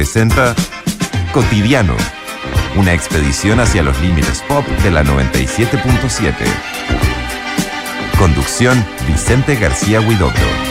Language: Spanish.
presenta Cotidiano, una expedición hacia los límites pop de la 97.7. Conducción: Vicente García Huidobro.